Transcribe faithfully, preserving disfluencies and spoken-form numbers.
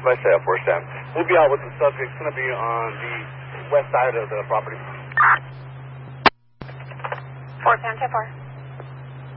By Shell four seven. We'll be out with the subject. It's going to be on the west side of the property. four seven two four.